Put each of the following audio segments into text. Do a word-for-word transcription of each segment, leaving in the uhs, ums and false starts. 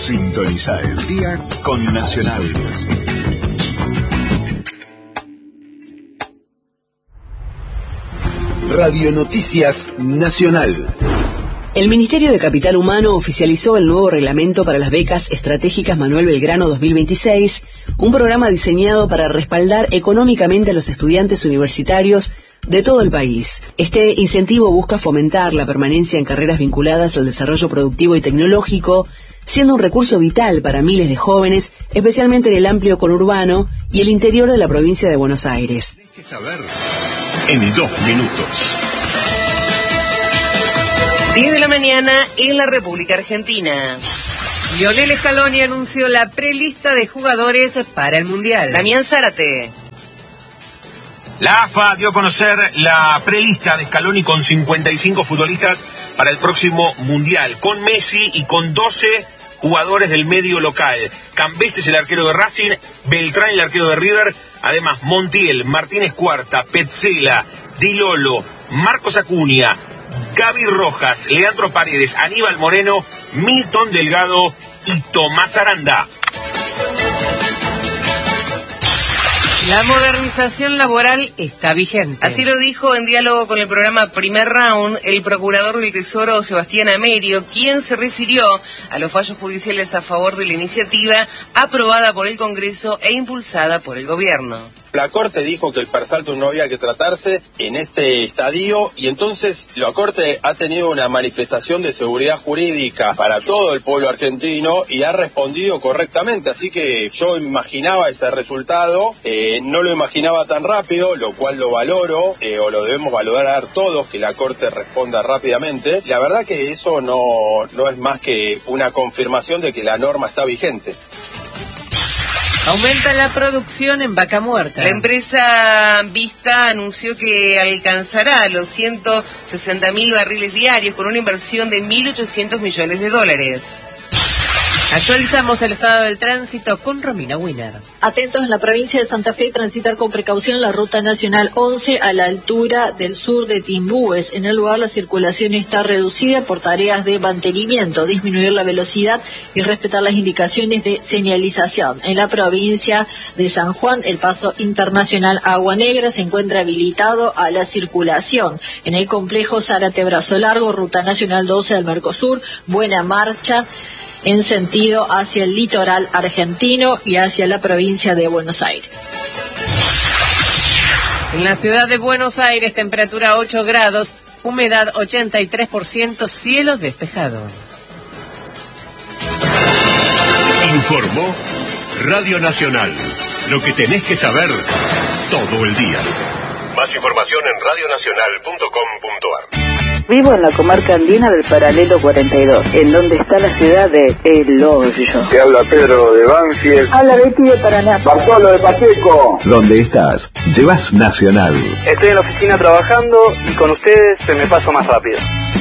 Sintoniza el día con Nacional. Radio Noticias Nacional. El Ministerio de Capital Humano oficializó el nuevo reglamento para las becas estratégicas Manuel Belgrano dos mil veintiséis, un programa diseñado para respaldar económicamente a los estudiantes universitarios de todo el país. Este incentivo busca fomentar la permanencia en carreras vinculadas al desarrollo productivo y tecnológico, siendo un recurso vital para miles de jóvenes, especialmente en el amplio conurbano y el interior de la provincia de Buenos Aires. Tienes que saber en dos minutos. diez de la mañana en la República Argentina. Lionel Scaloni anunció la prelista de jugadores para el Mundial. Damián Zárate. La A F A dio a conocer la prelista de Scaloni con cincuenta y cinco futbolistas para el próximo Mundial, con Messi y con doce jugadores del medio local. Cambeses, el arquero de Racing, Beltrán, el arquero de River, además Montiel, Martínez Cuarta, Petzela, Di Lolo, Marcos Acuña, Gaby Rojas, Leandro Paredes, Aníbal Moreno, Milton Delgado y Tomás Aranda. La modernización laboral está vigente. Así lo dijo en diálogo con el programa Primer Round el procurador del Tesoro Sebastián Amerio, quien se refirió a los fallos judiciales a favor de la iniciativa aprobada por el Congreso e impulsada por el Gobierno. La Corte dijo que el persaltum no había que tratarse en este estadio y entonces la Corte ha tenido una manifestación de seguridad jurídica para todo el pueblo argentino y ha respondido correctamente, así que yo imaginaba ese resultado, eh, no lo imaginaba tan rápido, lo cual lo valoro, eh, o lo debemos valorar todos, que la Corte responda rápidamente. La verdad que eso no, no es más que una confirmación de que la norma está vigente. Aumenta la producción en Vaca Muerta. La empresa Vista anunció que alcanzará los ciento sesenta mil barriles diarios con una inversión de mil ochocientos millones de dólares. Actualizamos el estado del tránsito con Romina Wiener. Atentos, en la provincia de Santa Fe, transitar con precaución la ruta nacional once a la altura del sur de Timbúes. En el lugar la circulación está reducida por tareas de mantenimiento, disminuir la velocidad y respetar las indicaciones de señalización. En la provincia de San Juan, el paso internacional Agua Negra se encuentra habilitado a la circulación. En el complejo Zárate Brazo Largo, ruta nacional doce al Mercosur, buena marcha en sentido hacia el litoral argentino y hacia la provincia de Buenos Aires. En la ciudad de Buenos Aires, temperatura ocho grados, humedad ochenta y tres por ciento, cielo despejado. Informó Radio Nacional. Lo que tenés que saber todo el día. Más información en radio nacional punto com punto a r. Vivo en la comarca andina del Paralelo cuarenta y dos, en donde está la ciudad de El Hoyo. Te habla Pedro de Banfield. Habla Betty de Paraná. Bartolo de Pacheco. ¿Dónde estás? Llevas Nacional. Estoy en la oficina trabajando y con ustedes se me paso más rápido.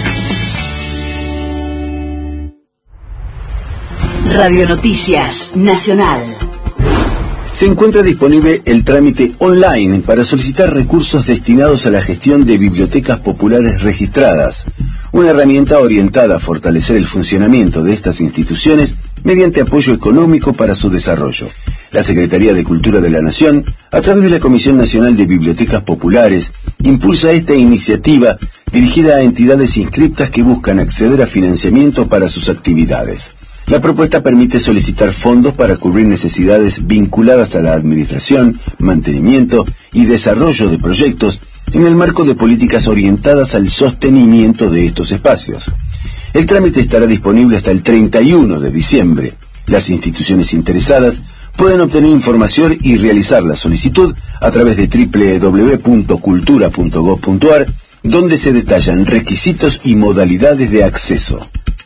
Radio Noticias Nacional. Se encuentra disponible el trámite online para solicitar recursos destinados a la gestión de bibliotecas populares registradas, una herramienta orientada a fortalecer el funcionamiento de estas instituciones mediante apoyo económico para su desarrollo. La Secretaría de Cultura de la Nación, a través de la Comisión Nacional de Bibliotecas Populares, impulsa esta iniciativa dirigida a entidades inscriptas que buscan acceder a financiamiento para sus actividades. La propuesta permite solicitar fondos para cubrir necesidades vinculadas a la administración, mantenimiento y desarrollo de proyectos en el marco de políticas orientadas al sostenimiento de estos espacios. El trámite estará disponible hasta el treinta y uno de diciembre. Las instituciones interesadas pueden obtener información y realizar la solicitud a través de doble u doble u doble u punto cultura punto gob punto a r, donde se detallan requisitos y modalidades de acceso.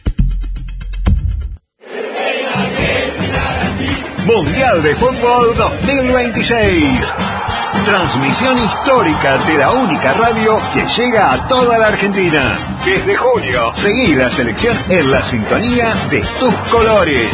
Mundial de Fútbol dos mil veintiséis. Transmisión histórica de la única radio que llega a toda la Argentina. Desde julio, seguí la selección en la sintonía de tus colores.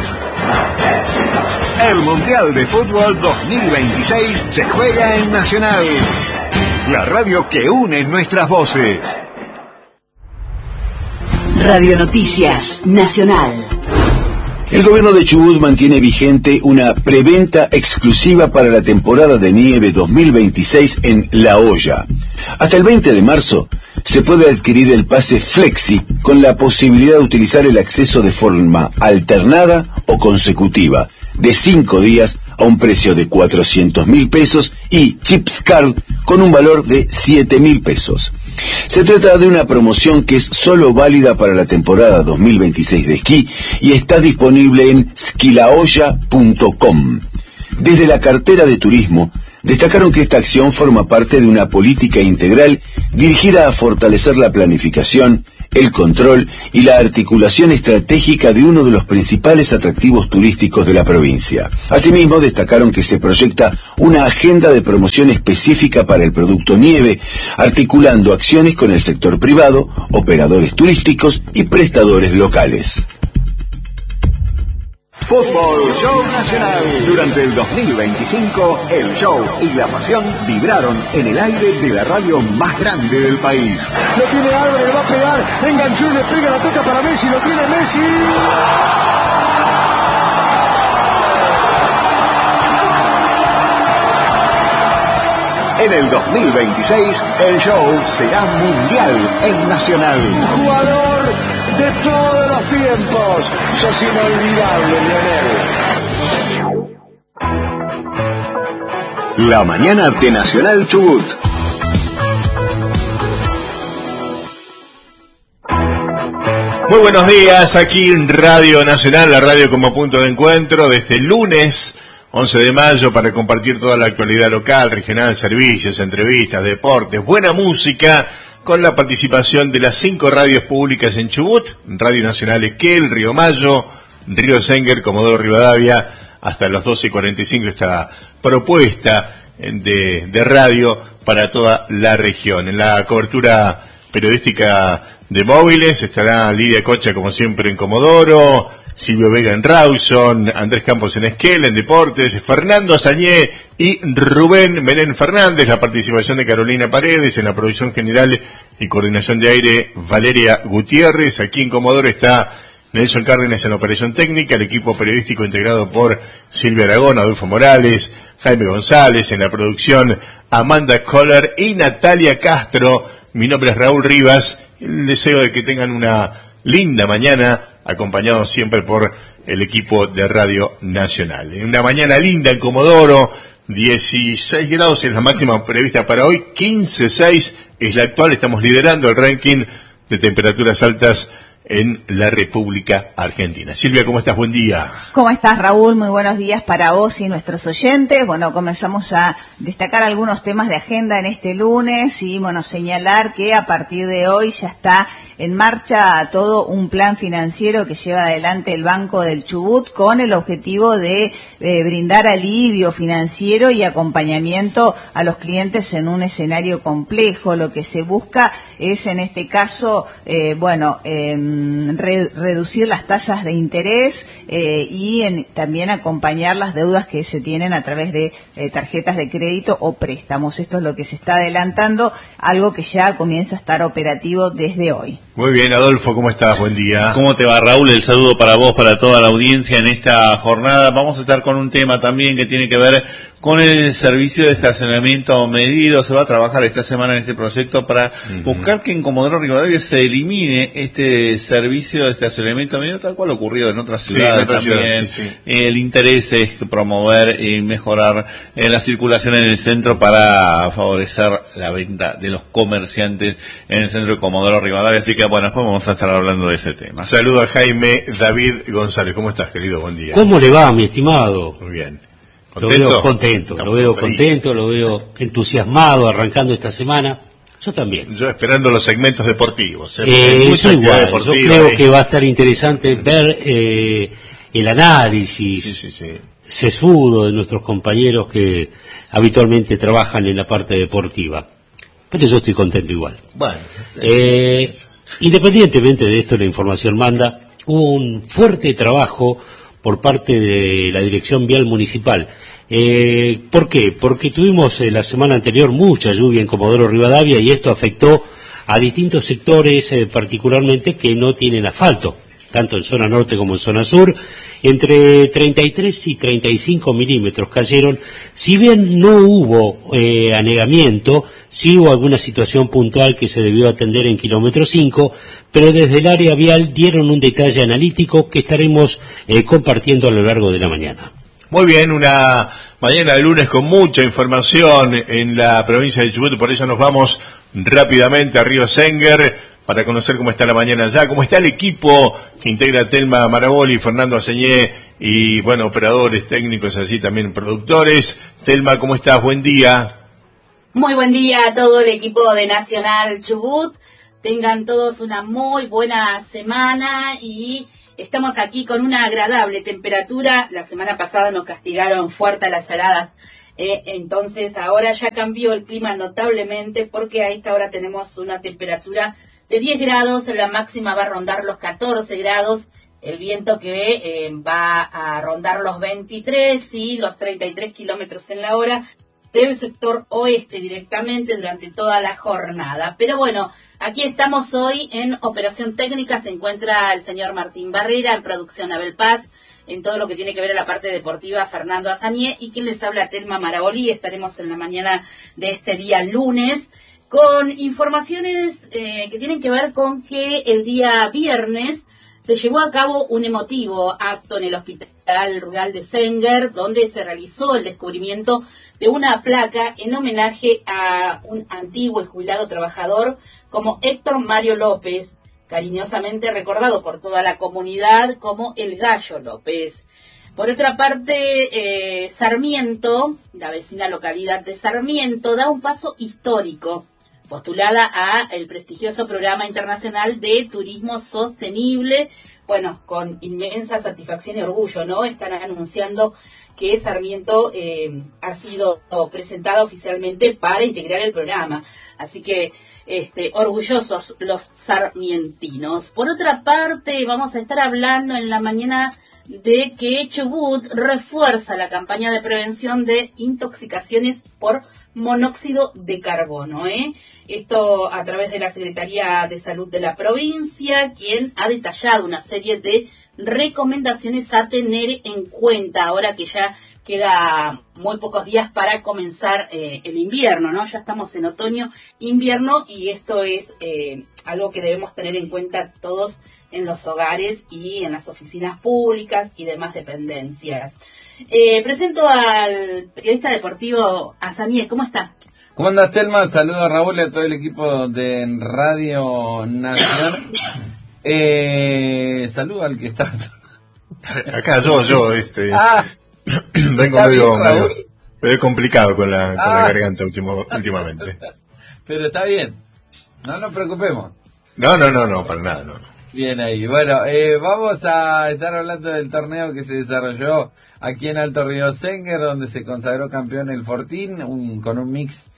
El Mundial de Fútbol dos mil veintiséis se juega en Nacional, la radio que une nuestras voces. Radio Noticias Nacional. El gobierno de Chubut mantiene vigente una preventa exclusiva para la temporada de nieve dos mil veintiséis en La Hoya. Hasta el veinte de marzo se puede adquirir el pase Flexi con la posibilidad de utilizar el acceso de forma alternada o consecutiva, de cinco días a un precio de cuatrocientos mil pesos y Chips Card con un valor de siete mil pesos. Se trata de una promoción que es solo válida para la temporada dos mil veintiséis de esquí y está disponible en skilahoya punto com. Desde la cartera de turismo, destacaron que esta acción forma parte de una política integral dirigida a fortalecer la planificación, el control y la articulación estratégica de uno de los principales atractivos turísticos de la provincia. Asimismo, destacaron que se proyecta una agenda de promoción específica para el producto nieve, articulando acciones con el sector privado, operadores turísticos y prestadores locales. Fútbol Show Nacional. Durante el dos mil veinticinco, el show y la pasión vibraron en el aire de la radio más grande del país. Lo tiene Álvarez, le va a pegar, enganchó y le pega la toca para Messi, lo tiene Messi. En el dos mil veintiséis, el show será mundial en Nacional. Jugador de todos los tiempos, sos inolvidable, Lionel. La mañana de Nacional Chubut. Muy buenos días, aquí en Radio Nacional, la radio como punto de encuentro de este lunes once de mayo para compartir toda la actualidad local, regional, servicios, entrevistas, deportes, buena música, con la participación de las cinco radios públicas en Chubut, Radio Nacional Esquel, Río Mayo, Río Senguer, Comodoro Rivadavia, hasta las doce y cuarenta y cinco esta propuesta de, de radio para toda la región. En la cobertura periodística de móviles estará Lidia Cocha, como siempre, en Comodoro, Silvio Vega en Rawson, Andrés Campos en Esquel, en Deportes, Fernando Azañé y Rubén Menén Fernández, la participación de Carolina Paredes en la producción general y coordinación de aire, Valeria Gutiérrez. Aquí en Comodoro está Nelson Cárdenas en la operación técnica, el equipo periodístico integrado por Silvia Aragón, Adolfo Morales, Jaime González, en la producción Amanda Kohler y Natalia Castro. Mi nombre es Raúl Rivas, el deseo de que tengan una linda mañana, acompañados siempre por el equipo de Radio Nacional. En una mañana linda en Comodoro, dieciséis grados es la máxima prevista para hoy, quince punto seis es la actual, estamos liderando el ranking de temperaturas altas en la República Argentina. Silvia, ¿cómo estás? Buen día. ¿Cómo estás, Raúl? Muy buenos días para vos y nuestros oyentes. Bueno, comenzamos a destacar algunos temas de agenda en este lunes y, bueno, señalar que a partir de hoy ya está en marcha todo un plan financiero que lleva adelante el Banco del Chubut con el objetivo de eh, brindar alivio financiero y acompañamiento a los clientes en un escenario complejo. Lo que se busca es, en este caso, eh, bueno, eh, re, reducir las tasas de interés eh, y en, también acompañar las deudas que se tienen a través de eh, tarjetas de crédito o préstamos. Esto es lo que se está adelantando, algo que ya comienza a estar operativo desde hoy. Muy bien, Adolfo, ¿cómo estás? Buen día. ¿Cómo te va, Raúl? El saludo para vos, para toda la audiencia en esta jornada. Vamos a estar con un tema también que tiene que ver con el servicio de estacionamiento medido. Se va a trabajar esta semana en este proyecto para uh-huh. buscar que en Comodoro Rivadavia se elimine este servicio de estacionamiento medido, tal cual ocurrido en otras ciudades sí, en otra también. Ciudad, sí, sí. El interés es promover y mejorar eh, la circulación en el centro para favorecer la venta de los comerciantes en el centro de Comodoro Rivadavia. Así que, bueno, después vamos a estar hablando de ese tema. Saludo a Jaime David González. ¿Cómo estás, querido? Buen día. ¿Cómo le va, mi estimado? Muy bien. Lo veo contento, Estamos lo veo felices. contento, lo veo entusiasmado arrancando esta semana. Yo también. Yo esperando los segmentos deportivos. ¿eh? Eh, yo igual, yo creo ahí. que va a estar interesante ver eh, el análisis sí, sí, sí. sesudo de nuestros compañeros que habitualmente trabajan en la parte deportiva. Pero yo estoy contento igual. Bueno. Eh, independientemente de esto, la información manda, hubo un fuerte trabajo por parte de la Dirección Vial Municipal. Eh, ¿Por qué? Porque tuvimos eh, la semana anterior mucha lluvia en Comodoro Rivadavia y esto afectó a distintos sectores, eh, particularmente que no tienen asfalto. tanto en zona norte como en zona sur. Entre treinta y tres y treinta y cinco milímetros cayeron. Si bien no hubo eh, anegamiento, sí hubo alguna situación puntual que se debió atender en kilómetro cinco, pero desde el área vial dieron un detalle analítico que estaremos eh, compartiendo a lo largo de la mañana. Muy bien, una mañana de lunes con mucha información en la provincia de Chubut, por eso nos vamos rápidamente a Río Senguer para conocer cómo está la mañana allá, cómo está el equipo que integra Telma Maraboli, Fernando Aseñé y, bueno, operadores técnicos, así también productores. Telma, ¿cómo estás? Buen día. Muy buen día a todo el equipo de Nacional Chubut. Tengan todos una muy buena semana y estamos aquí con una agradable temperatura. La semana pasada nos castigaron fuerte a las heladas, eh, entonces ahora ya cambió el clima notablemente porque a esta hora tenemos una temperatura de diez grados, la máxima va a rondar los catorce grados, el viento que eh, va a rondar los veintitrés y los treinta y tres kilómetros en la hora del sector oeste directamente durante toda la jornada. Pero bueno, aquí estamos hoy en Operación Técnica, se encuentra el señor Martín Barrera, en producción Abel Paz, en todo lo que tiene que ver a la parte deportiva Fernando Azañé, y quien les habla Telma Maraboli. Estaremos en la mañana de este día lunes con informaciones eh, que tienen que ver con que el día viernes se llevó a cabo un emotivo acto en el Hospital Rural de Senguer, donde se realizó el descubrimiento de una placa en homenaje a un antiguo y jubilado trabajador como Héctor Mario López, cariñosamente recordado por toda la comunidad como el Gallo López. Por otra parte, eh, Sarmiento, la vecina localidad de Sarmiento, da un paso histórico, postulada a el prestigioso Programa Internacional de Turismo Sostenible. Bueno, con inmensa satisfacción y orgullo, ¿no? Están anunciando que Sarmiento eh, ha sido presentada oficialmente para integrar el programa. Así que este, orgullosos los sarmientinos. Por otra parte, vamos a estar hablando en la mañana de que Chubut refuerza la campaña de prevención de intoxicaciones por monóxido de carbono, ¿eh? Esto a través de la Secretaría de Salud de la provincia, quien ha detallado una serie de recomendaciones a tener en cuenta ahora que ya queda muy pocos días para comenzar eh, el invierno, ¿no? Ya estamos en otoño, invierno, y esto es eh, algo que debemos tener en cuenta todos en los hogares y en las oficinas públicas y demás dependencias. Eh, presento al periodista deportivo Azañé. ¿Cómo está? ¿Cómo andas, Telma? Saludos a Raúl y a todo el equipo de Radio Nacional. Eh, saludo al que está acá. Yo, yo, este, ah, vengo medio, medio, medio complicado con la, con ah. la garganta último, últimamente. Pero está bien, no nos preocupemos. No, no, no, no, para nada, no. Bien ahí. Bueno, eh, vamos a estar hablando del torneo que se desarrolló aquí en Alto Río Senguer, donde se consagró campeón el Fortín, un, con un mix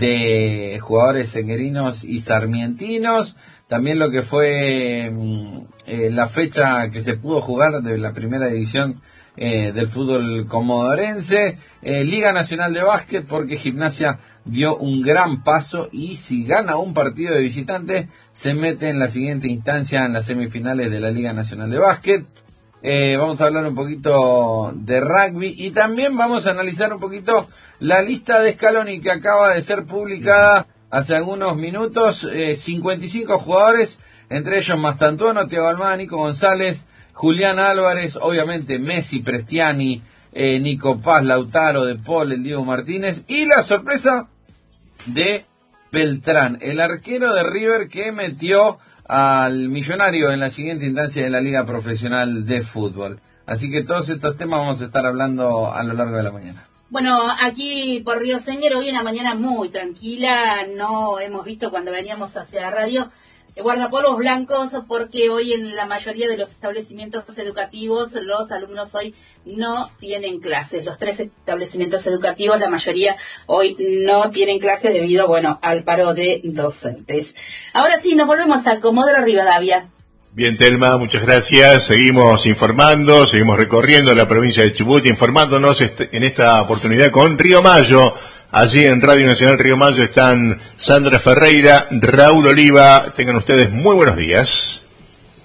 de jugadores senguerinos y sarmientinos. También lo que fue eh, la fecha que se pudo jugar de la primera división eh, del fútbol comodorense, eh, Liga Nacional de Básquet, porque Gimnasia dio un gran paso y si gana un partido de visitante se mete en la siguiente instancia en las semifinales de la Liga Nacional de Básquet. Eh, vamos a hablar un poquito de rugby y también vamos a analizar un poquito la lista de Scaloni que acaba de ser publicada hace algunos minutos. eh, cincuenta y cinco jugadores, entre ellos Mastantuono, Thiago Almada, Nico González, Julián Álvarez, obviamente Messi, Prestiani, eh, Nico Paz, Lautaro, De Paul, el Diego Martínez y la sorpresa de Beltrán, el arquero de River que metió al Millonario en la siguiente instancia de la Liga Profesional de Fútbol. Así que todos estos temas vamos a estar hablando a lo largo de la mañana. Bueno, aquí por Río Senguer hoy una mañana muy tranquila, no hemos visto cuando veníamos hacia la radio guardapolvos blancos porque hoy en la mayoría de los establecimientos educativos los alumnos hoy no tienen clases. Los tres establecimientos educativos, la mayoría hoy no tienen clases debido, bueno, al paro de docentes. Ahora sí, nos volvemos a Comodoro Rivadavia. Bien, Telma, muchas gracias. Seguimos informando, seguimos recorriendo la provincia de Chubut, informándonos este, en esta oportunidad con Río Mayo. Allí en Radio Nacional Río Mayo están Sandra Ferreira, Raúl Oliva. Tengan ustedes muy buenos días.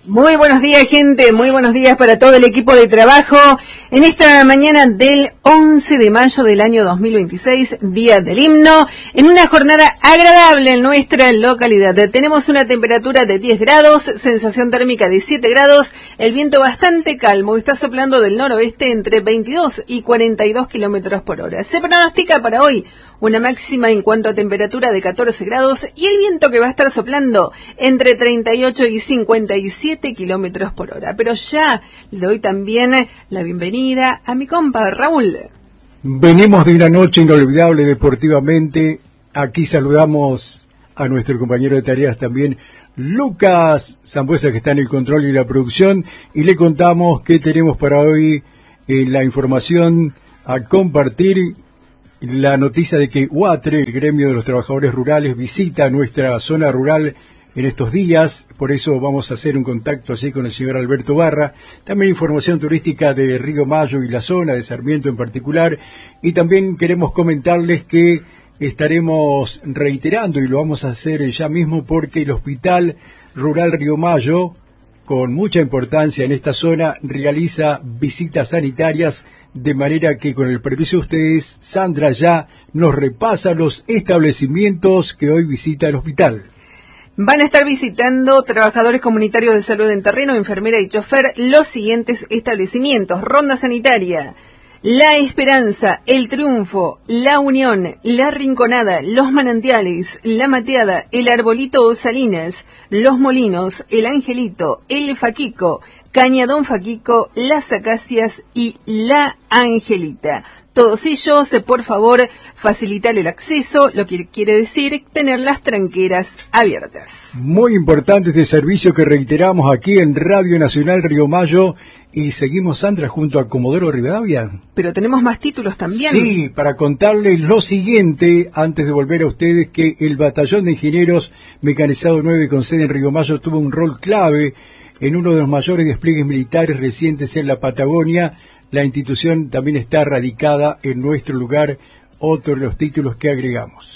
Muy buenos días, gente, muy buenos días para todo el equipo de trabajo en esta mañana del once de mayo del año dos mil veintiséis, Día del Himno, en una jornada agradable en nuestra localidad. Tenemos una temperatura de diez grados, sensación térmica de siete grados, el viento bastante calmo, está soplando del noroeste entre veintidós y cuarenta y dos kilómetros por hora. Se pronostica para hoy una máxima en cuanto a temperatura de catorce grados y el viento que va a estar soplando entre treinta y ocho y cincuenta y siete kilómetros por hora. Pero ya le doy también la bienvenida a mi compa Raúl. Venimos de una noche inolvidable deportivamente. Aquí saludamos a nuestro compañero de tareas también, Lucas Zambuesa, que está en el control y la producción, y le contamos que tenemos para hoy eh, la información a compartir. La noticia de que UATRE, el gremio de los trabajadores rurales, visita nuestra zona rural en estos días, por eso vamos a hacer un contacto allí con el señor Alberto Barra. También información turística de Río Mayo y la zona, de Sarmiento en particular, y también queremos comentarles que estaremos reiterando, y lo vamos a hacer ya mismo, porque el Hospital Rural Río Mayo, con mucha importancia en esta zona, realiza visitas sanitarias, de manera que, con el permiso de ustedes, Sandra ya nos repasa los establecimientos que hoy visita el hospital. Van a estar visitando trabajadores comunitarios de salud en terreno, enfermera y chofer, los siguientes establecimientos: Ronda Sanitaria, La Esperanza, El Triunfo, La Unión, La Rinconada, Los Manantiales, La Mateada, El Arbolito Salinas, Los Molinos, El Angelito, El Faquico, Cañadón Faquico, Las Acacias y La Angelita. Todos ellos, por favor, facilitar el acceso, lo que quiere decir tener las tranqueras abiertas. Muy importante este servicio que reiteramos aquí en Radio Nacional Río Mayo. Y seguimos, Sandra, junto a Comodoro Rivadavia. Pero tenemos más títulos también. Sí, para contarles lo siguiente, antes de volver a ustedes, que el Batallón de Ingenieros Mecanizado nueve con sede en Río Mayo tuvo un rol clave en uno de los mayores despliegues militares recientes en la Patagonia. La institución también está radicada en nuestro lugar, otro de los títulos que agregamos.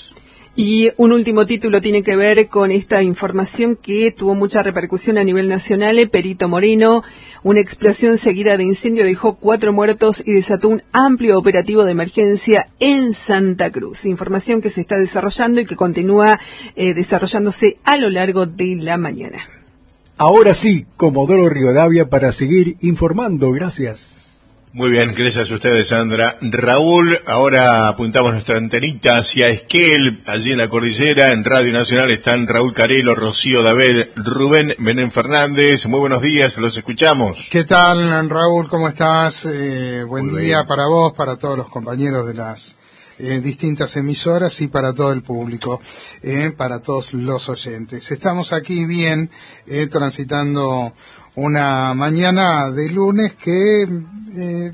Y un último título tiene que ver con esta información que tuvo mucha repercusión a nivel nacional. Perito Moreno, una explosión seguida de incendio dejó cuatro muertos y desató un amplio operativo de emergencia en Santa Cruz. Información que se está desarrollando y que continúa eh, desarrollándose a lo largo de la mañana. Ahora sí, Comodoro Rivadavia para seguir informando. Gracias. Muy bien, gracias a ustedes, Sandra. Raúl, ahora apuntamos nuestra antenita hacia Esquel, allí en la cordillera. En Radio Nacional están Raúl Carelo, Rocío Dabel, Rubén Menem Fernández. Muy buenos días, los escuchamos. ¿Qué tal, Raúl? ¿Cómo estás? Eh, buen Muy día bien. Para vos, para todos los compañeros de las eh, distintas emisoras y para todo el público, eh, para todos los oyentes. Estamos aquí bien, eh, transitando una mañana de lunes que eh,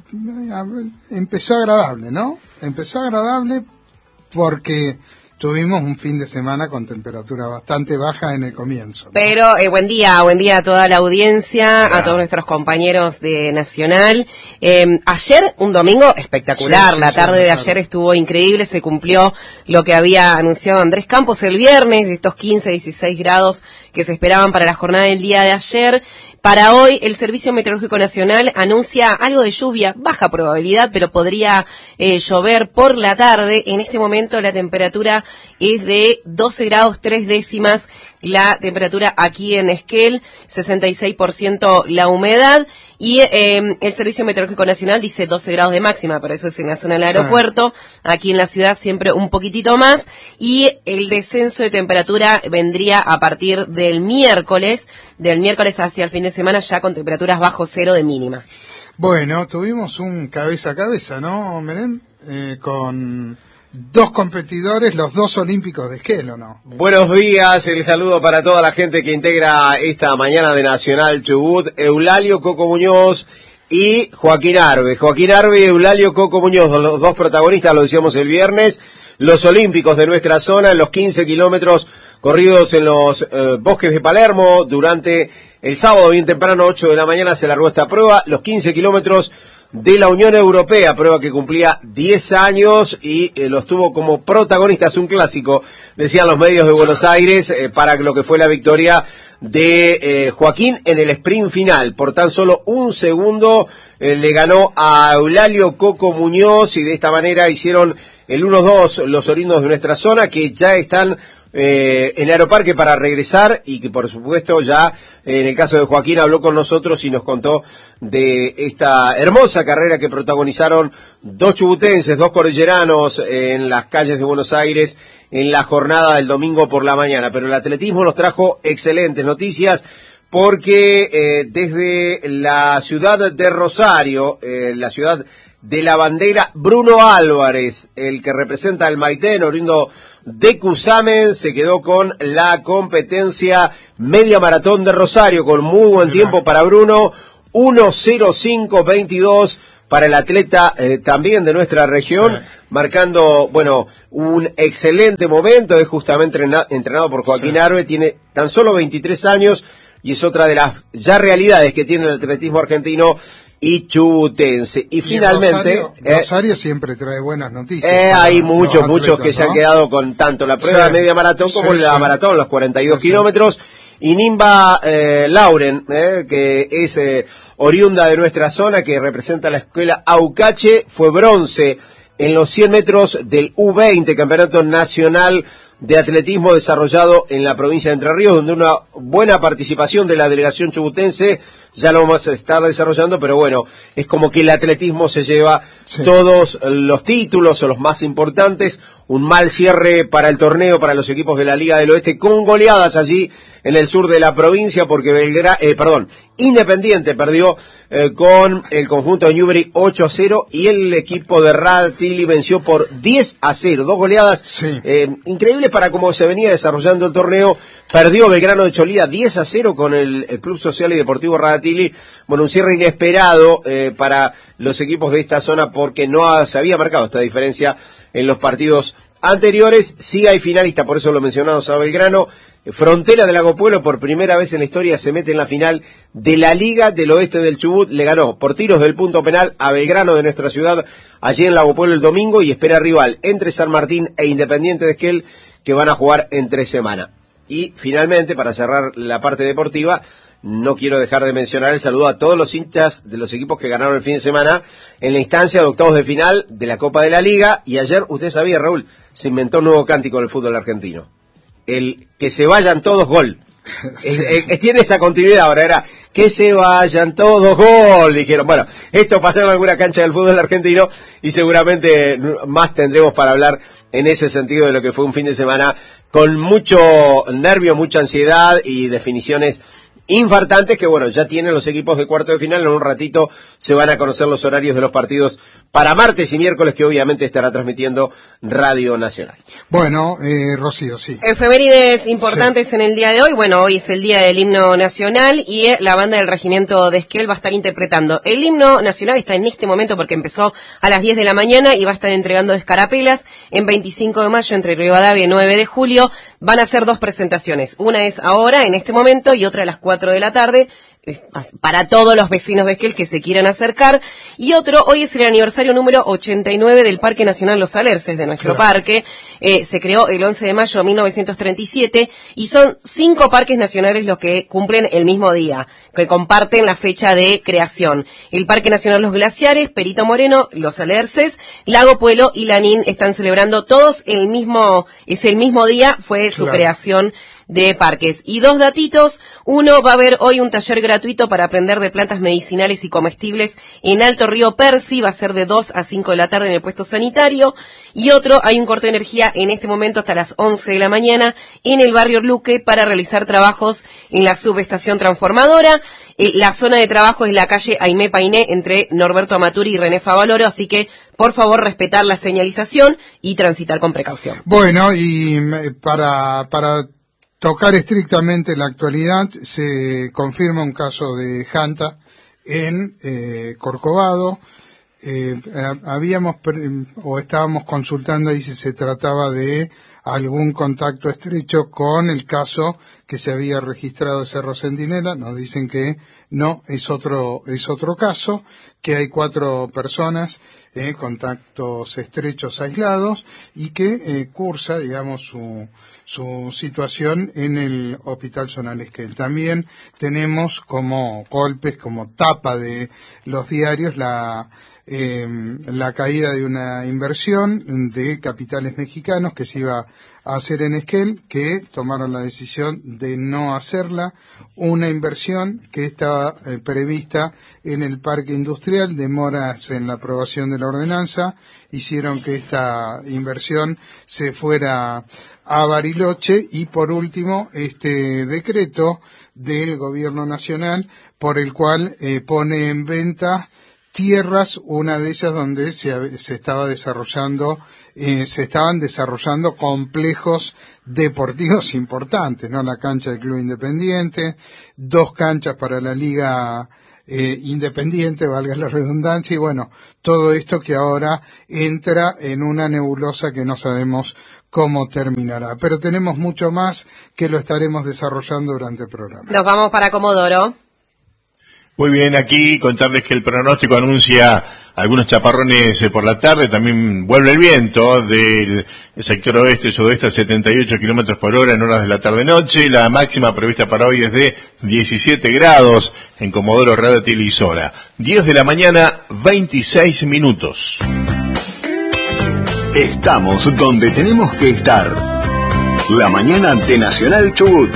empezó agradable, ¿no? Empezó agradable porque tuvimos un fin de semana con temperatura bastante baja en el comienzo, ¿no? Pero eh, buen día, buen día a toda la audiencia, ah. a todos nuestros compañeros de Nacional. Eh, ayer, un domingo espectacular, sí, sí, la tarde sí, de ayer claro. estuvo increíble, se cumplió lo que había anunciado Andrés Campos el viernes, de estos quince, dieciséis grados que se esperaban para la jornada del día de ayer. Para hoy, el Servicio Meteorológico Nacional anuncia algo de lluvia, baja probabilidad, pero podría eh, llover por la tarde. En este momento la temperatura es de doce grados tres décimas, la temperatura aquí en Esquel, sesenta y seis por ciento la humedad, y eh, el Servicio Meteorológico Nacional dice doce grados de máxima, pero eso es en la zona del aeropuerto. Sí. Aquí en la ciudad siempre un poquitito más, y el descenso de temperatura vendría a partir del miércoles, del miércoles hacia el fin de semana, ya con temperaturas bajo cero de mínima. Bueno, tuvimos un cabeza a cabeza, ¿no, Menem? Eh, con dos competidores, los dos olímpicos de Esquel, ¿o no? Buenos días, el saludo para toda la gente que integra esta mañana de Nacional Chubut. Eulalio Coco Muñoz y Joaquín Arbe. Joaquín Arbe y Eulalio Coco Muñoz, los dos protagonistas, lo decíamos el viernes, los olímpicos de nuestra zona, los quince kilómetros corridos en los eh, bosques de Palermo durante el sábado bien temprano, ocho de la mañana, se largó esta prueba, los quince kilómetros de la Unión Europea, prueba que cumplía diez años y eh, los tuvo como protagonistas, un clásico, decían los medios de Buenos Aires, eh, para lo que fue la victoria de eh, Joaquín en el sprint final. Por tan solo un segundo eh, le ganó a Eulalio Coco Muñoz y de esta manera hicieron el uno dos los oriundos de nuestra zona, que ya están Eh, en Aeroparque para regresar y que por supuesto ya eh, en el caso de Joaquín habló con nosotros y nos contó de esta hermosa carrera que protagonizaron dos chubutenses, dos cordilleranos eh, en las calles de Buenos Aires en la jornada del domingo por la mañana. Pero el atletismo nos trajo excelentes noticias porque eh, desde la ciudad de Rosario, eh, la ciudad de la bandera, Bruno Álvarez, el que representa al Maitén, oriundo de Cusamen, se quedó con la competencia media maratón de Rosario, con muy buen tiempo para Bruno, uno cero cinco veintidós para el atleta eh, también de nuestra región, sí, marcando, bueno, un excelente momento, es justamente entrenado, entrenado por Joaquín sí. Arbe, tiene tan solo veintitrés años y es otra de las ya realidades que tiene el atletismo argentino y chubutense. Y, y finalmente Rosario, eh, Rosario siempre trae buenas noticias. Eh, hay muchos, muchos que ¿no? se han quedado con tanto la prueba sí, de media maratón como sí, la sí. maratón, los cuarenta y dos sí, kilómetros. Y Nimba eh, Lauren, eh, que es eh, oriunda de nuestra zona, que representa la escuela Aucache, fue bronce en los cien metros del U veinte, Campeonato Nacional de Atletismo desarrollado en la provincia de Entre Ríos, donde una buena participación de la delegación chubutense, ya lo vamos a estar desarrollando, pero bueno, es como que el atletismo se lleva sí. todos los títulos o los más importantes, un mal cierre para el torneo, para los equipos de la Liga del Oeste, con goleadas allí en el sur de la provincia, porque Belgra eh, perdón, Independiente perdió eh, con el conjunto de Newbery ocho a cero y el equipo de Radatili venció por diez a cero, dos goleadas sí. eh, increíbles para cómo se venía desarrollando el torneo. Perdió Belgrano de Cholida diez a cero con el, el Club Social y Deportivo Radatili. Bueno, un cierre inesperado eh, para los equipos de esta zona porque no ha, se había marcado esta diferencia en los partidos anteriores. Sí hay finalista, por eso lo mencionamos a Belgrano. Frontera del Lago Pueblo por primera vez en la historia se mete en la final de la Liga del Oeste del Chubut. Le ganó por tiros del punto penal a Belgrano de nuestra ciudad allí en Lago Pueblo el domingo y espera rival entre San Martín e Independiente de Esquel que van a jugar entre semana. Y finalmente, para cerrar la parte deportiva, no quiero dejar de mencionar el saludo a todos los hinchas de los equipos que ganaron el fin de semana en la instancia de octavos de final de la Copa de la Liga. Y ayer, usted sabía, Raúl, se inventó un nuevo cántico del fútbol argentino. El que se vayan todos gol. Sí. Es, es, tiene esa continuidad ahora, era que se vayan todos gol, dijeron. Bueno, esto pasó en alguna cancha del fútbol argentino y seguramente más tendremos para hablar en ese sentido de lo que fue un fin de semana con mucho nervio, mucha ansiedad y definiciones infartantes que, bueno, ya tienen los equipos de cuarto de final. En un ratito se van a conocer los horarios de los partidos para martes y miércoles, que obviamente estará transmitiendo Radio Nacional. Bueno, eh, Rocío, sí. Efemérides importantes sí. en el día de hoy. Bueno, hoy es el día del himno nacional y la banda del Regimiento de Esquel va a estar interpretando el himno nacional. Está en este momento porque empezó a las diez de la mañana y va a estar entregando escarapelas en veinticinco de mayo entre Rivadavia y nueve de julio. Van a hacer dos presentaciones. Una es ahora, en este momento, y otra a las cuatro de la tarde, para todos los vecinos de Esquel que se quieran acercar. Y otro, hoy es el aniversario número ochenta y nueve del Parque Nacional Los Alerces, de nuestro claro. parque. Eh, se creó el once de mayo de mil novecientos treinta y siete y son cinco parques nacionales los que cumplen el mismo día, que comparten la fecha de creación. El Parque Nacional Los Glaciares, Perito Moreno, Los Alerces, Lago Puelo y Lanín están celebrando todos el mismo, es el mismo día, fue su claro. creación de parques. Y dos datitos, uno, va a haber hoy un taller gratuito para aprender de plantas medicinales y comestibles en Alto Río Percy, va a ser de dos a cinco de la tarde en el puesto sanitario, y otro, hay un corte de energía en este momento hasta las once de la mañana en el barrio Luque para realizar trabajos en la subestación transformadora. Eh, la zona de trabajo es la calle Aimé Painé entre Norberto Amaturi y René Favaloro, así que por favor respetar la señalización y transitar con precaución. Bueno, y para para tocar estrictamente la actualidad, se confirma un caso de Janta en eh, Corcovado. Eh, habíamos o estábamos consultando ahí si se trataba de algún contacto estrecho con el caso que se había registrado de Cerro Centinela. Nos dicen que no, es otro, es otro caso, que hay cuatro personas, eh, contactos estrechos aislados, y que eh, cursa, digamos, su, su situación en el Hospital Zonal Esquel. También tenemos como golpes, como tapa de los diarios, la Eh, la caída de una inversión de capitales mexicanos que se iba a hacer en Esquel, que tomaron la decisión de no hacerla, una inversión que estaba eh, prevista en el parque industrial, demoras en la aprobación de la ordenanza, hicieron que esta inversión se fuera a Bariloche. Y por último, este decreto del gobierno nacional por el cual eh, pone en venta tierras, una de ellas donde se, se estaba desarrollando, eh, se estaban desarrollando complejos deportivos importantes, ¿no? La cancha del Club Independiente, dos canchas para la Liga eh, Independiente, valga la redundancia, y bueno, todo esto que ahora entra en una nebulosa que no sabemos cómo terminará. Pero tenemos mucho más que lo estaremos desarrollando durante el programa. Nos vamos para Comodoro. Muy bien, aquí contarles que el pronóstico anuncia algunos chaparrones por la tarde, también vuelve el viento del sector oeste y sudeste a setenta y ocho kilómetros por hora en horas de la tarde-noche. La máxima prevista para hoy es de diecisiete grados en Comodoro, Radatil y Sora. diez de la mañana, veintiséis minutos. Estamos donde tenemos que estar. La mañana de Nacional Chubut.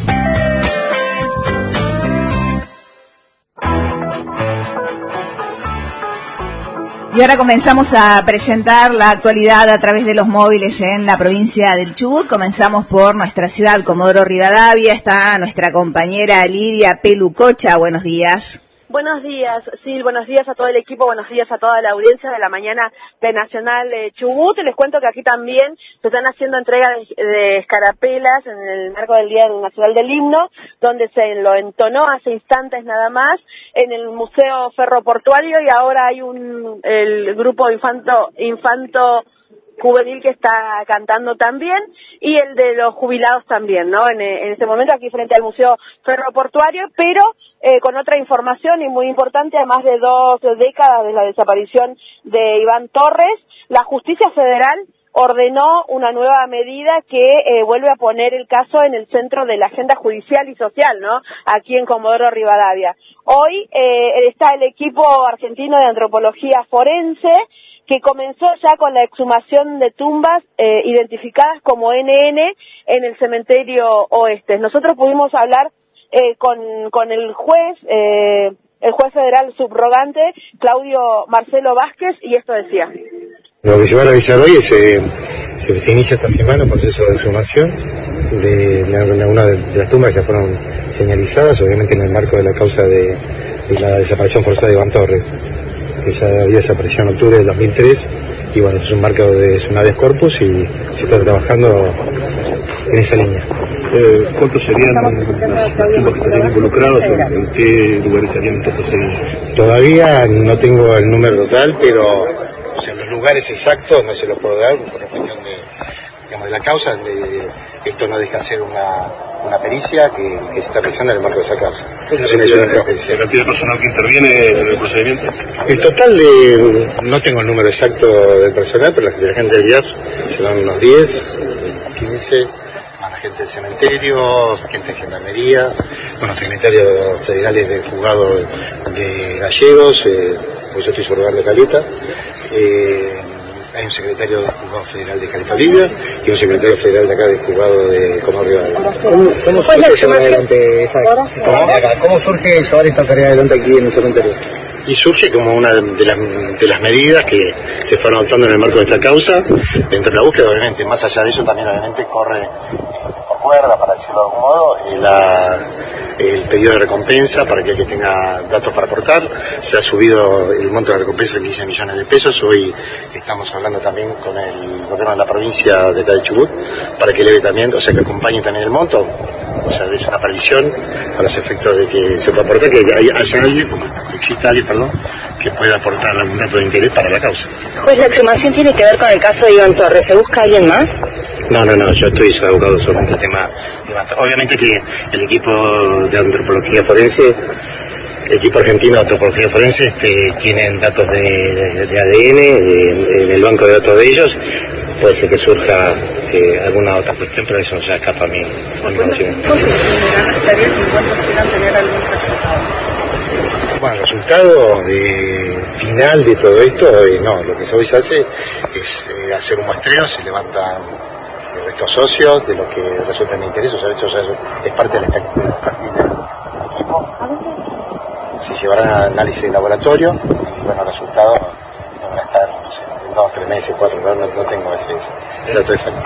Y ahora comenzamos a presentar la actualidad a través de los móviles en la provincia del Chubut. Comenzamos por nuestra ciudad, Comodoro Rivadavia. Está nuestra compañera Lidia Pelucocha. Buenos días. Buenos días, Sil, buenos días a todo el equipo, buenos días a toda la audiencia de la mañana de Nacional eh, Chubut. Les cuento que aquí también se están haciendo entrega de, de escarapelas en el marco del Día Nacional del Himno, donde se lo entonó hace instantes nada más en el Museo Ferroportuario, y ahora hay un el grupo Infanto Infanto juvenil que está cantando también, y el de los jubilados también, ¿no? En, en este momento aquí frente al Museo Ferroportuario, pero eh, con otra información y muy importante: a más de dos décadas de la desaparición de Iván Torres, la Justicia Federal ordenó una nueva medida que eh, vuelve a poner el caso en el centro de la agenda judicial y social, ¿no? Aquí en Comodoro Rivadavia. Hoy eh, está el equipo argentino de antropología forense, que comenzó ya con la exhumación de tumbas eh, identificadas como N N en el cementerio oeste. Nosotros pudimos hablar eh, con, con el juez, eh, el juez federal subrogante, Claudio Marcelo Vázquez, y esto decía. Lo que se va a realizar hoy es, eh, se, se inicia esta semana el proceso de exhumación de, de una de las tumbas que ya fueron señalizadas, obviamente en el marco de la causa de, de la desaparición forzada de Iván Torres, que ya había desaparecido en octubre del dos mil tres, y bueno, es un marco de un habeas corpus y se está trabajando en esa línea. Eh, ¿Cuántos serían las tumbas que estarían involucrados? ¿En qué lugares serían estos procedimientos? Todavía no tengo el número total, pero o sea, los lugares exactos no se los puedo dar por la cuestión de, digamos, de la causa. De, esto no deja de ser una, una pericia que, que se está realizando en el marco de esa causa. ¿La cantidad, ¿La cantidad de personal que interviene en el procedimiento? El total de, no tengo el número exacto del personal, pero la gente del I A F serán unos diez, quince, más la gente del cementerio, gente de gendarmería, bueno, secretarios federales del juzgado de Gallegos, eh, pues yo estoy subrogando de Caleta, eh, hay un secretario del juzgado federal de Caleta Olivia y un secretario federal de acá del juzgado de Comodoro Rivadavia. ¿Cómo, cómo surge llevar adelante esta, ¿Cómo? ¿Cómo surge llevar esta tarea adelante aquí en el cementerio? Y surge como una de las, de las medidas que se fueron adoptando en el marco de esta causa, dentro de la búsqueda, obviamente. Más allá de eso, también obviamente corre eh, por cuerda, para decirlo de algún modo, eh, la, el pedido de recompensa para que el que tenga datos para aportar. Se ha subido el monto de la recompensa a quince millones de pesos. Hoy estamos hablando también con el gobierno de la provincia de acá de Chubut para que eleve también, o sea, que acompañe también el monto. O sea, es una previsión a los efectos de que se pueda aportar, que haya, haya alguien, exista alguien, perdón, que pueda aportar algún dato de interés para la causa. Pues la exhumación tiene que ver con el caso de Iván Torres. ¿Se busca alguien más? No, no, no, yo estoy abocado solamente al tema, tema. Obviamente que el equipo de antropología forense, el equipo argentino de antropología forense, este, tienen datos de, de, de A D N de, en el banco de datos de ellos. Puede ser que surja eh, alguna otra cuestión, pero eso ya escapa a mi, a mi conocimiento. ¿Cómo se extenderán las tareas y cuánto esperan tener algún resultado? Bueno, el resultado de, final de todo esto, eh, no, lo que hoy se hace es eh, hacer un muestreo, se levantan estos socios de lo que resulta de interés, o sea, esto ya es parte del equipo. Se llevará análisis de laboratorio y bueno, el resultado van a estar, no sé, en dos, tres meses, cuatro, no, no tengo ese, ese dato exacto.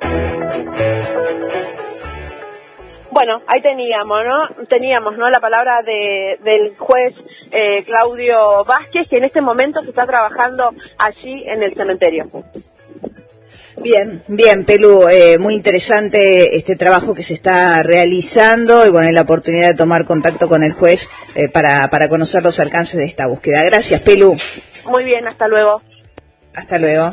Bueno, ahí teníamos, ¿no? Teníamos, ¿no? La palabra de, del juez eh, Claudio Vázquez, que en este momento se está trabajando allí en el cementerio. Bien, bien, Pelu, eh, muy interesante este trabajo que se está realizando y bueno, la oportunidad de tomar contacto con el juez eh, para, para conocer los alcances de esta búsqueda. Gracias, Pelu. Muy bien, hasta luego. Hasta luego.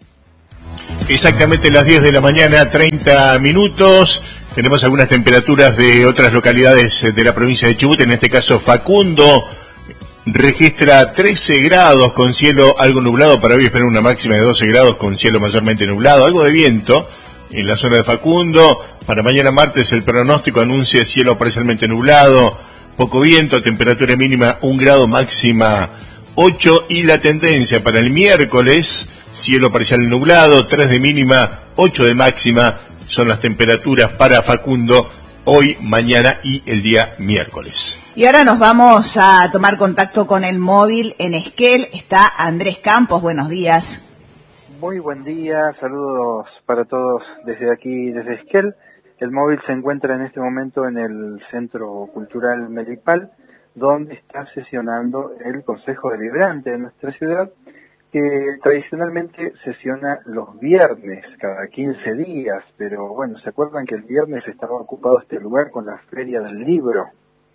Exactamente las diez de la mañana, treinta minutos. Tenemos algunas temperaturas de otras localidades de la provincia de Chubut, en este caso Facundo registra trece grados con cielo algo nublado, para hoy esperan una máxima de doce grados con cielo mayormente nublado, algo de viento en la zona de Facundo. Para mañana martes el pronóstico anuncia cielo parcialmente nublado, poco viento, temperatura mínima un grado, máxima ocho, y la tendencia para el miércoles, cielo parcial nublado, tres de mínima, ocho de máxima, son las temperaturas para Facundo hoy, mañana y el día miércoles. Y ahora nos vamos a tomar contacto con el móvil en Esquel. Está Andrés Campos, buenos días. Muy buen día, saludos para todos desde aquí, desde Esquel. El móvil se encuentra en este momento en el Centro Cultural Melipal, donde está sesionando el Consejo Deliberante de nuestra ciudad, que tradicionalmente sesiona los viernes, cada quince días, pero bueno, ¿se acuerdan que el viernes estaba ocupado este lugar con la Feria del Libro?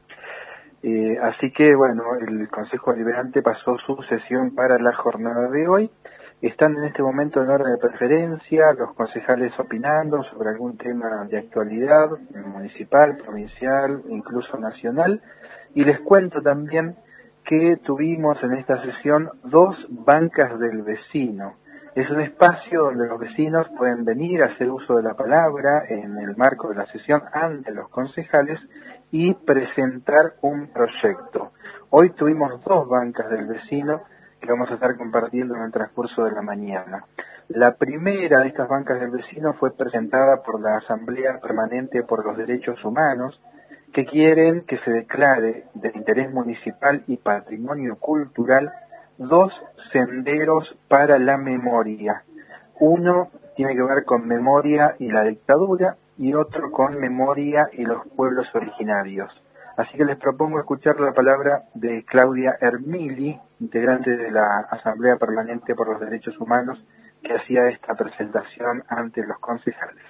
Eh, así que bueno, el Consejo Deliberante pasó su sesión para la jornada de hoy. Están en este momento en orden de preferencia los concejales opinando sobre algún tema de actualidad municipal, provincial, incluso nacional, y les cuento también que tuvimos en esta sesión dos bancas del vecino. Es un espacio donde los vecinos pueden venir a hacer uso de la palabra en el marco de la sesión ante los concejales y presentar un proyecto. Hoy tuvimos dos bancas del vecino que vamos a estar compartiendo en el transcurso de la mañana. La primera de estas bancas del vecino fue presentada por la Asamblea Permanente por los Derechos Humanos, que quieren que se declare de interés municipal y patrimonio cultural dos senderos para la memoria. Uno tiene que ver con memoria y la dictadura y otro con memoria y los pueblos originarios. Así que les propongo escuchar la palabra de Claudia Ermili, integrante de la Asamblea Permanente por los Derechos Humanos, que hacía esta presentación ante los concejales.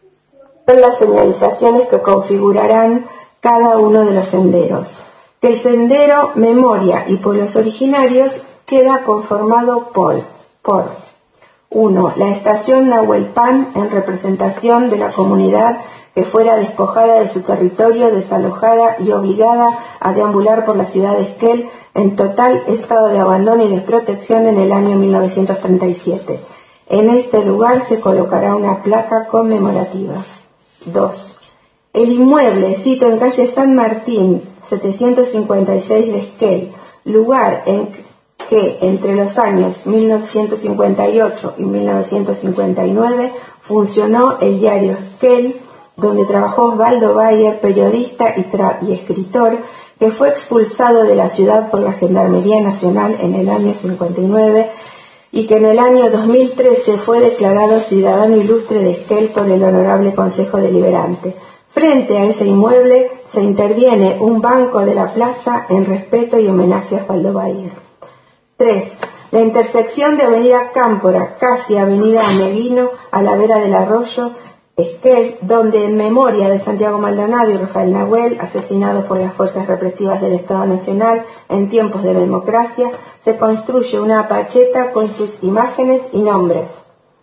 Son las señalizaciones que configurarán cada uno de los senderos. El sendero Memoria y Pueblos Originarios queda conformado por, por uno. La estación Nahuelpan en representación de la comunidad que fuera despojada de su territorio, desalojada y obligada a deambular por la ciudad de Esquel en total estado de abandono y desprotección en el año mil novecientos treinta y siete. En este lugar se colocará una placa conmemorativa. dos. El inmueble, sito en calle San Martín, setecientos cincuenta y seis de Esquel, lugar en que entre los años mil novecientos cincuenta y ocho y mil novecientos cincuenta y nueve funcionó el diario Esquel, donde trabajó Osvaldo Bayer, periodista y, y escritor, que fue expulsado de la ciudad por la Gendarmería Nacional en el año cincuenta y nueve y que en el año dos mil trece fue declarado ciudadano ilustre de Esquel por el Honorable Consejo Deliberante. Frente a ese inmueble se interviene un banco de la plaza en respeto y homenaje a Osvaldo Bayer. tres. La intersección de Avenida Cámpora, casi Avenida Ameguino, a la vera del arroyo Esquel, donde en memoria de Santiago Maldonado y Rafael Nahuel, asesinados por las fuerzas represivas del Estado Nacional en tiempos de democracia, se construye una pacheta con sus imágenes y nombres.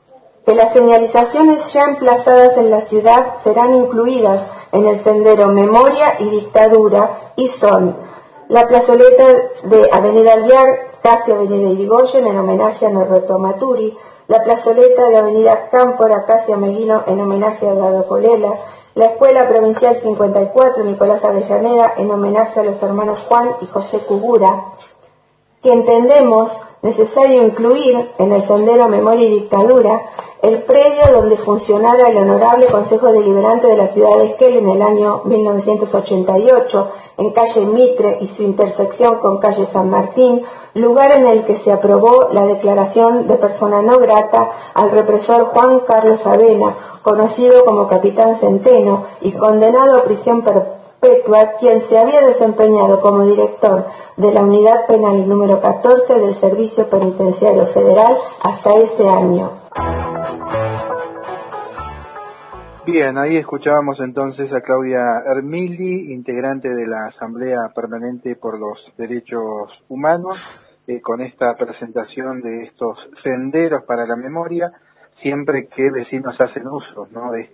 que las señalizaciones ya emplazadas en la ciudad serán incluidas en el sendero Memoria y Dictadura y son la plazoleta de Avenida Alvear, casi Avenida Irigoyen en homenaje a Norberto Amaturi, la plazoleta de Avenida Cámpora, casi a Meguino en homenaje a Dado Colela, la Escuela Provincial cincuenta y cuatro Nicolás Avellaneda en homenaje a los hermanos Juan y José Cubura, que entendemos necesario incluir en el sendero Memoria y Dictadura el predio donde funcionara el Honorable Consejo Deliberante de la Ciudad de Esquel en el año mil novecientos ochenta y ocho, en calle Mitre y su intersección con calle San Martín, lugar en el que se aprobó la declaración de persona no grata al represor Juan Carlos Avena, conocido como Capitán Centeno y condenado a prisión perpetua, quien se había desempeñado como director de la Unidad Penal número catorce del Servicio Penitenciario Federal hasta ese año. Bien, ahí escuchábamos entonces a Claudia Ermili, integrante de la Asamblea Permanente por los Derechos Humanos, eh, con esta presentación de estos senderos para la memoria, siempre que vecinos hacen uso, ¿no?, de esta